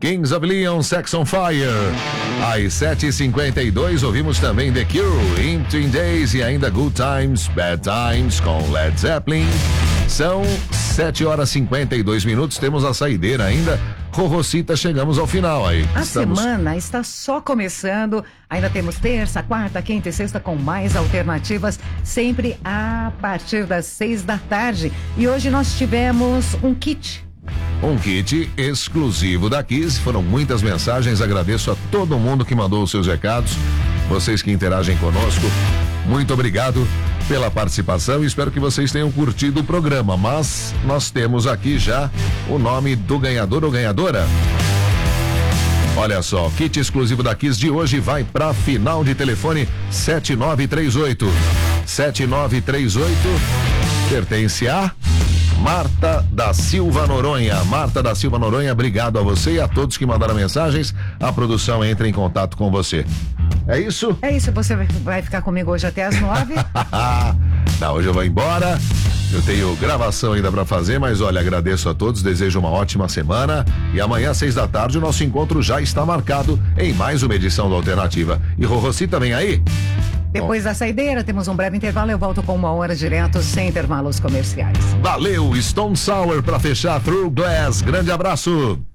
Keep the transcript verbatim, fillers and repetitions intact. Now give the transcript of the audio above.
Kings of Leon, Sex on Fire. Às sete e cinquenta e dois ouvimos também The Cure, In Between Days e ainda Good Times, Bad Times com Led Zeppelin. São sete horas e cinquenta e dois minutos, temos a saideira ainda. Rorrocita, chegamos ao final aí. A Estamos... semana está só começando, ainda temos terça, quarta, quinta e sexta com mais alternativas, sempre a partir das seis da tarde. E hoje nós tivemos um kit. Um kit exclusivo da Kiss, foram muitas mensagens, agradeço a todo mundo que mandou os seus recados, vocês que interagem conosco, muito obrigado pela participação e espero que vocês tenham curtido o programa, mas nós temos aqui já o nome do ganhador ou ganhadora. Olha só, o kit exclusivo da Kiss de hoje vai para final de telefone sete nove três oito. sete nove três oito pertence a Marta da Silva Noronha. Marta da Silva Noronha, obrigado a você e a todos que mandaram mensagens. A produção entra em contato com você. É isso? É isso, você vai ficar comigo hoje até às nove? Não, hoje eu vou embora. Eu tenho gravação ainda para fazer, mas olha, agradeço a todos, desejo uma ótima semana e amanhã às seis da tarde o nosso encontro já está marcado em mais uma edição da Alternativa. E Rorrocita, vem aí? Depois da saideira, temos um breve intervalo, eu volto com uma hora direto, sem intervalos comerciais. Valeu, Stone Sour para fechar Through Glass. Grande abraço.